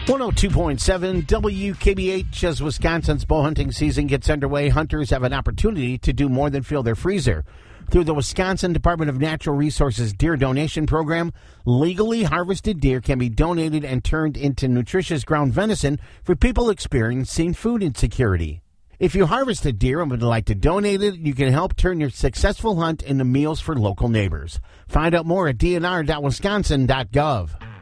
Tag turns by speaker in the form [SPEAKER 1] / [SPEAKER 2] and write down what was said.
[SPEAKER 1] 102.7 WKBH. As Wisconsin's bow hunting season gets underway, hunters have an opportunity to do more than fill their freezer. Through the Wisconsin Department of Natural Resources Deer Donation Program, legally harvested deer can be donated and turned into nutritious ground venison for people experiencing food insecurity. If you harvest a deer and would like to donate it, you can help turn your successful hunt into meals for local neighbors. Find out more at dnr.wisconsin.gov.